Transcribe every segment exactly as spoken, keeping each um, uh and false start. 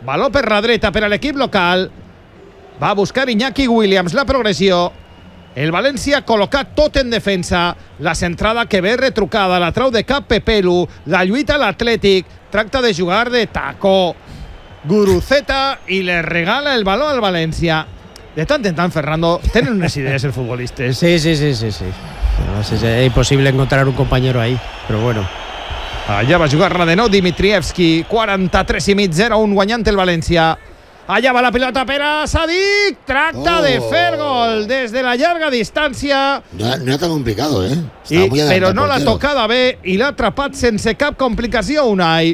Baló per la dreta per a l'equip local. Va a buscar Iñaki Williams la progressió. El València col·locat tot en defensa. La centrada que ve retrucada, la trau de cap Pepelu, la lluita l'Atlètic, tracta de jugar de tacó. Guruceta i le regala el baló al València. De tant en tant, Fernando, tenen unes idees els futbolistes. Sí, sí, sí, sí, sí. No, es, es imposible encontrar un compañero ahí, pero bueno. Allà va jugar-la de nou Dimitrievski, quaranta-tres i mig, zero un guanyant el València. Allà va la pilota per a Sadik, tracta oh. de fer gol des de la llarga distància. No, no era tan complicado, ¿eh? I, però no l'ha tocada bé i l'ha atrapat sense cap complicació Unai.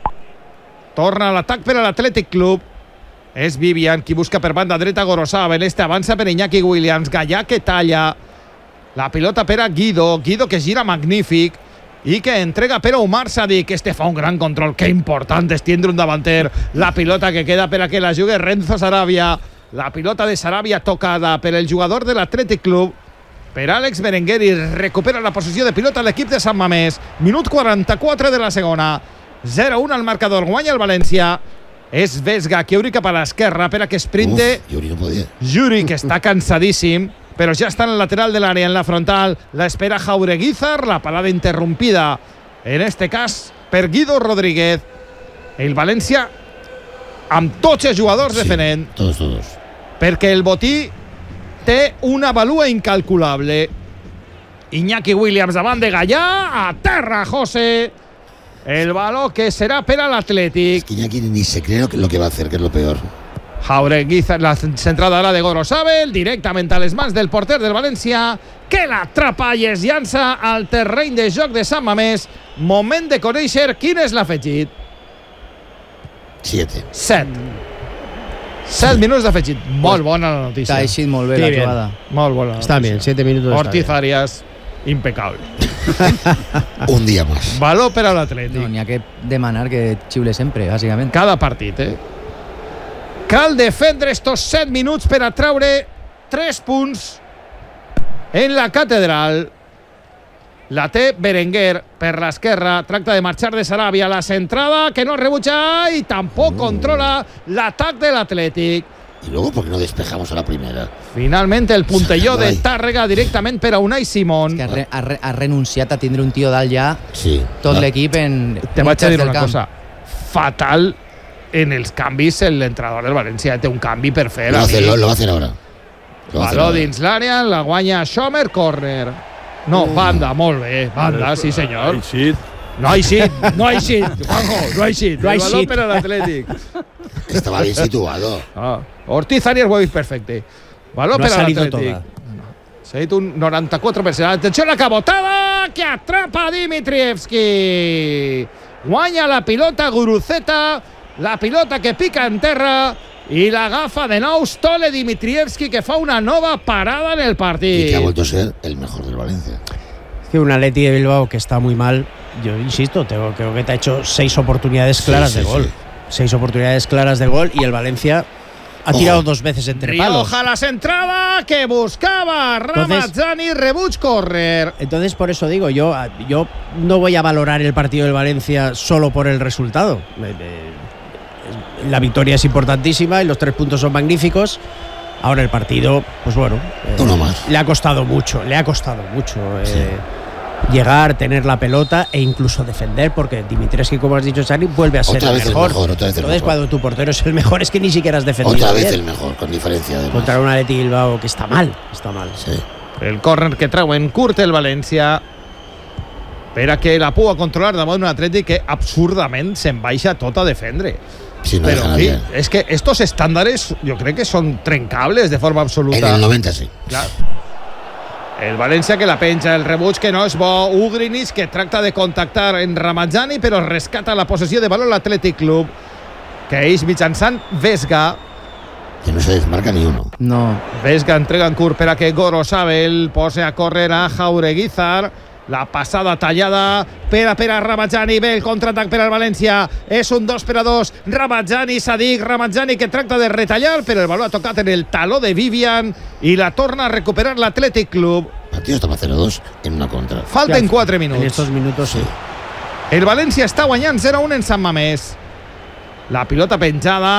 Torna a l'atac per a l'Athletic Club. És Vivian qui busca per banda dreta Gorosabel. Este avança per Iñaki Williams. Gallà que talla. La pilota per a Guido. Guido que gira magnífic i que entrega per a Umar Sadik. Este fa un gran control. Que important és tindre un davanter. La pilota que queda per a que la jugui Renzo Sarabia. La pilota de Sarabia tocada per el jugador de l'Athletic Club, per Àlex Berenguer, i recupera la possessió de pilota l'equip de Sant Mamés. Minut quaranta-quatre de la segona. zero un al marcador. Guanya el València. És Vesga qui obri cap a l'esquerra per a que sprinte. Uf, Yuri no podia. Yuri, que està cansadíssim, però ja està en el lateral de l'àrea, en la frontal. La espera Jaureguizar, la parada interrompida, en este cas per Guido Rodríguez. El València amb tots els jugadors sí, defendent. Tots, tots. Perquè el botí té una valua incalculable. Iñaki Williams davant de Gallà, a terra José. El baló que será per a l'Atlètic. Es que Iñaki ni se cree lo que va a hacer, que es lo peor. Jaureguizar, la centrada ahora de Gorosabel, directament a les mans del porter del València, que l'atrapa i es llança al terreny de joc de Sant Mamés. Moment de conèixer quin és l'afegit. Siete. Set. Set minuts d'afegit. Molt bona la notícia. T'ha eixit molt bé sí, la bien. jugada. Molt bona la Està notícia. bien, siete minutos. Ortiz Arias, impecable. Un día más. Baló per a l'Atlètic. No, n'hi ha que demanar que xiule sempre, bàsicament. Cada partit, eh? Cal defendre estos set minuts per a traure tres punts en la catedral. La té Berenguer per l'esquerra, tracta de marxar de Sarabia, la centrada que no rebutja i tampoc controla l'atac de l'Atlètic. Y luego, ¿por qué no despejamos a la primera? Finalment el puntelló de Tàrrega directament per a Unai Simón. És que ha, re, ha, re, ha renunciat a tindre un tio dalt ja, sí, tot no. l'equip en... Te vaig a dir una camp. cosa, fatal en els canvis l'entrenador del València, té un canvi per fer. Lo va a hacer, lo, lo va a hacer ahora. Baló dins l'àrea, la guanya Schomer, córner. No, banda, molt bé, banda, sí senyor. No ha eixit, no ha eixit, Juanjo, no ha eixit. No ha eixit. El baló per a l'Atlètic. Estaba bien situado. Ah, Ortiz Arias ho ha vist perfecte. Baló no per a l'Atlètic. No. S'ha dit un noranta-quatre per cent. Atenció a la cabotada que atrapa Dimitrievski. Guanya la pilota Guruceta, la pilota que pica en terra i l'agafa de nou Stole Dimitrievski, que fa una nova parada en el partit. Y que ha vuelto a ser el mejor del Valencia. Es que un Atleti de Bilbao que está muy mal, yo insisto, tengo, creo que te ha hecho seis oportunidades claras sí, sí, de gol. Sí. Seis oportunidades claras de gol y el Valencia ha tirado oh. dos veces entre Rioja palos. Rioja la centrada que buscaba Ramazzani, rebuig córner. Entonces por eso digo, yo, yo no voy a valorar el partido del Valencia solo por el resultado. La victoria es importantísima y los tres puntos son magníficos. Ahora el partido, pues bueno, Uno más. le ha costado mucho, le ha costado mucho sí. eh, llegar, tener la pelota e incluso defender, porque Dimitrievski, como has dicho, Sani, vuelve a ser otra el vez mejor. El mejor otra vez el Entonces, mejor. cuando tu portero es el mejor, es que ni siquiera has defendido Otra vez bien. el mejor, con diferencia. Además. Contra un Atleti Bilbao que está mal, está mal. Sí. El córner que treu en curt el València per a que la pugui controlar davant un Atlètic que absurdament se'n baixa tot a defendre. Sí, no Pero en fin, es que estos estándares yo creo que son trencables de forma absoluta. En el noventa sí. Claro. El València que la penja, el rebuig que no és bo, Ugrinis que tracta de contactar en Ramazzani però rescata la possessió de baló l'Athletic Club, que és mitjançant Vesga. Que no se desmarca ni uno. No. Vesga entrega en curt per a que Gorosabel pose a córrer a Jaureguizar. La passada tallada per a, per a Ramazzani. Bé, el contraatac per al València. És un dos per a dos. Ramazzani, Sadik, Ramazzani que tracta de retallar, però el baló ha tocat en el taló de Vivian i la torna a recuperar l'Athletic Club. El partido estaba cero dos en una contra. Falten quatre minuts. En estos minutos sí. El València està guanyant zero a un en Sant Mamés. La pilota penjada